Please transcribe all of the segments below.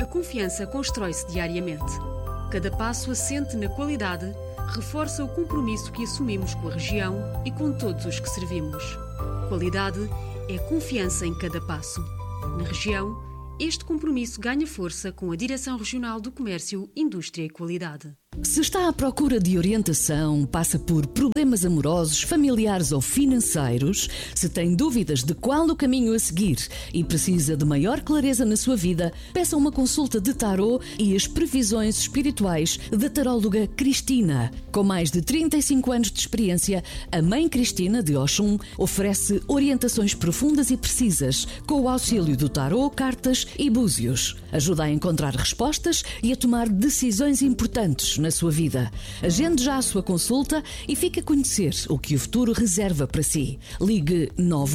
confiança constrói-se diariamente. Cada passo assente na qualidade reforça o compromisso que assumimos com a região e com todos os que servimos. Qualidade é confiança em cada passo. Na região, este compromisso ganha força com a Direção Regional do Comércio, Indústria e Qualidade. Se está à procura de orientação, passa por problemas amorosos, familiares ou financeiros, se tem dúvidas de qual o caminho a seguir e precisa de maior clareza na sua vida, peça uma consulta de tarô e as previsões espirituais da taróloga Cristina. Com mais de 35 anos de experiência, a Mãe Cristina de Oxum oferece orientações profundas e precisas com o auxílio do tarô, cartas e búzios. Ajuda a encontrar respostas e a tomar decisões importantes na sua vida. Agende já a sua consulta e fique a conhecer o que o futuro reserva para si. Ligue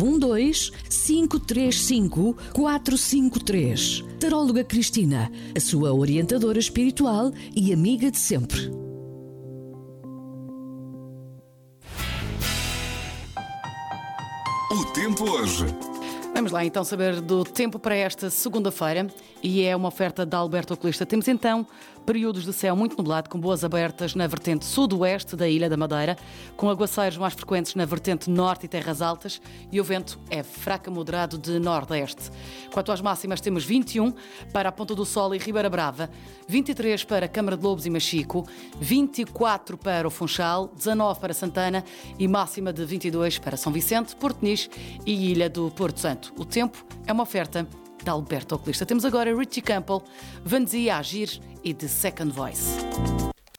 912-535-453. Taróloga Cristina, a sua orientadora espiritual e amiga de sempre. O tempo hoje. Vamos lá então saber do tempo para esta segunda-feira e é uma oferta da Alberto Oculista. Temos então períodos de céu muito nublado com boas abertas na vertente sudoeste da Ilha da Madeira, com aguaceiros mais frequentes na vertente norte e terras altas e o vento é fraco a moderado de nordeste. Quanto às máximas, temos 21 para a Ponta do Sol e Ribeira Brava, 23 para Câmara de Lobos e Machico, 24 para o Funchal, 19 para Santana e máxima de 22 para São Vicente, Porto Nis e Ilha do Porto Santo. O tempo é uma oferta da Alberto Oculista. Temos agora Richie Campbell, Vanzia a Agir e The Second Voice.